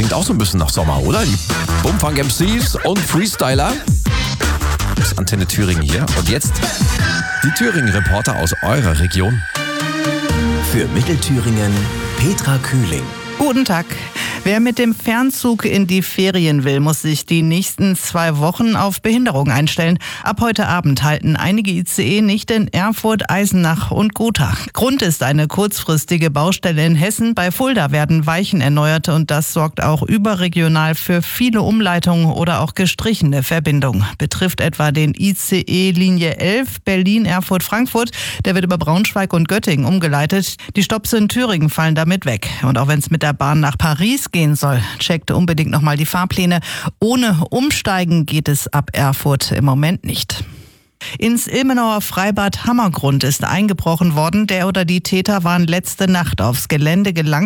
klingt auch so ein bisschen nach Sommer, oder? Die Bumfunk MCs und Freestyler. Das ist Antenne Thüringen hier. Und jetzt die Thüringen-Reporter aus eurer Region. Für Mittelthüringen Petra Kühling. Guten Tag. Wer mit dem Fernzug in die Ferien will, muss sich die nächsten 2 Wochen auf Behinderung einstellen. Ab heute Abend halten einige ICE nicht in Erfurt, Eisenach und Gotha. Grund ist eine kurzfristige Baustelle in Hessen. Bei Fulda werden Weichen erneuert und das sorgt auch überregional für viele Umleitungen oder auch gestrichene Verbindungen. Betrifft etwa den ICE Linie 11 Berlin-Erfurt-Frankfurt. Der wird über Braunschweig und Göttingen umgeleitet. Die Stopps in Thüringen fallen damit weg. Und auch wenn es mit der Bahn nach Paris gehen soll, checkt unbedingt nochmal die Fahrpläne. Ohne Umsteigen geht es ab Erfurt im Moment nicht. Ins Ilmenauer Freibad Hammergrund ist eingebrochen worden. Der oder die Täter waren letzte Nacht aufs Gelände gelangt.